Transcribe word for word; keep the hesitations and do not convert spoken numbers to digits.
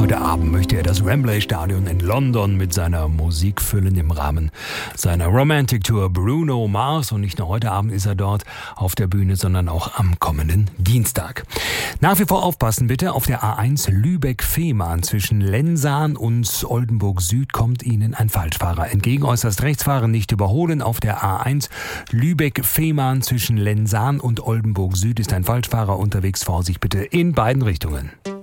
Heute Abend möchte er das Wembley Stadion in London mit seiner Musik füllen im Rahmen seiner Romantic Tour Bruno Mars. Und nicht nur heute Abend ist er dort auf der Bühne, sondern auch am kommenden Dienstag. Nach wie vor aufpassen bitte, auf der A eins Lübeck-Fehmarn zwischen Lensahn und Oldenburg Süd kommt Ihnen ein Falschfahrer entgegen. Äußerst rechts fahren, nicht überholen. Auf der A eins Lübeck-Fehmarn zwischen Lensahn und Oldenburg Süd ist ein Falschfahrer unterwegs. Vorsicht bitte in beiden Richtungen.